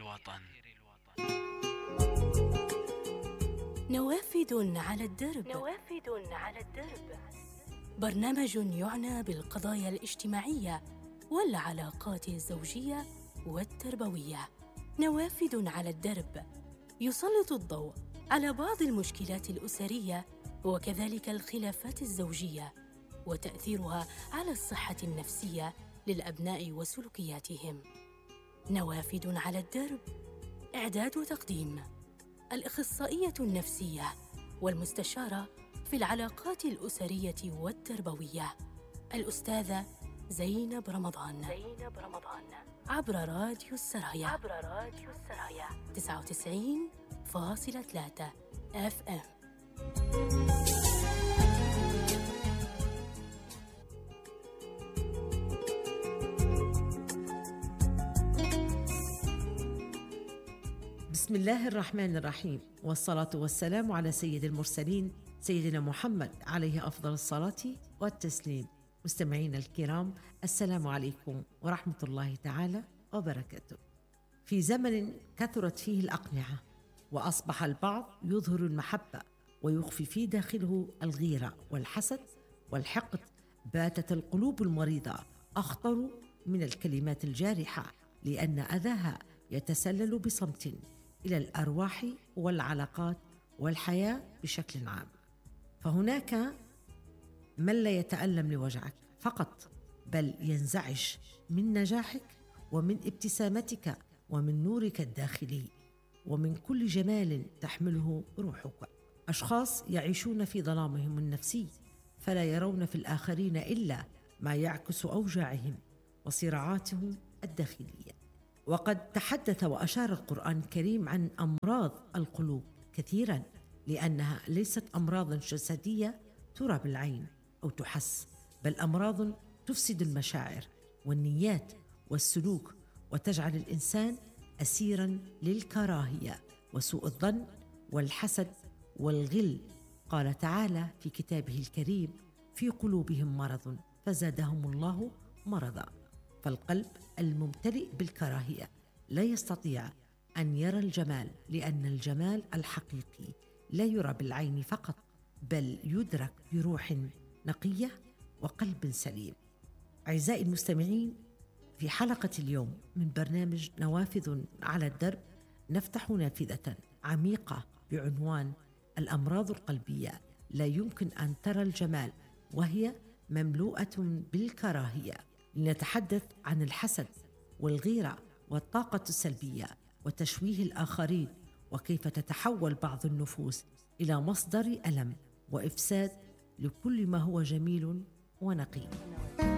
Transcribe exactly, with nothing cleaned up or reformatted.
الوطن. نوافذ على الدرب. نوافذ على الدرب برنامج يعنى بالقضايا الاجتماعية والعلاقات الزوجية والتربوية. نوافذ على الدرب يسلط الضوء على بعض المشكلات الأسرية وكذلك الخلافات الزوجية وتأثيرها على الصحة النفسية للأبناء وسلوكياتهم. نوافذ على الدرب، إعداد وتقديم الأخصائية النفسية والمستشارة في العلاقات الأسرية والتربوية الأستاذة زينب رمضان. زينب رمضان عبر راديو السرايا. عبر راديو السرايا تسعة وتسعين فاصلة ثلاثة اف ام. بسم الله الرحمن الرحيم، والصلاة والسلام على سيد المرسلين سيدنا محمد عليه أفضل الصلاة والتسليم. مستمعين الكرام، السلام عليكم ورحمة الله تعالى وبركاته. في زمن كثرت فيه الأقنعة وأصبح البعض يظهر المحبة ويخفي في داخله الغيرة والحسد والحقد، باتت القلوب المريضة أخطر من الكلمات الجارحة، لأن أذاها يتسلل بصمت إلى الأرواح والعلاقات والحياة بشكل عام. فهناك من لا يتألم لوجعك فقط، بل ينزعج من نجاحك ومن ابتسامتك ومن نورك الداخلي ومن كل جمال تحمله روحك. أشخاص يعيشون في ظلامهم النفسي، فلا يرون في الآخرين إلا ما يعكس أوجاعهم وصراعاتهم الداخلية. وقد تحدث وأشار القرآن الكريم عن أمراض القلوب كثيراً، لأنها ليست أمراضاً جسدية ترى بالعين أو تحس، بل أمراض تفسد المشاعر والنيات والسلوك، وتجعل الإنسان أسيراً للكراهية وسوء الظن والحسد والغل. قال تعالى في كتابه الكريم: في قلوبهم مرض فزادهم الله مرضاً. فالقلب الممتلئ بالكراهية لا يستطيع أن يرى الجمال، لأن الجمال الحقيقي لا يرى بالعين فقط، بل يدرك بروح نقية وقلب سليم. أعزائي المستمعين، في حلقة اليوم من برنامج نوافذ على الدرب نفتح نافذة عميقة بعنوان الأمراض القلبية لا يمكن أن ترى الجمال وهي مملوءة بالكراهية، لنتحدث عن الحسد والغيرة والطاقة السلبية وتشويه الآخرين، وكيف تتحول بعض النفوس إلى مصدر ألم وإفساد لكل ما هو جميل ونقي.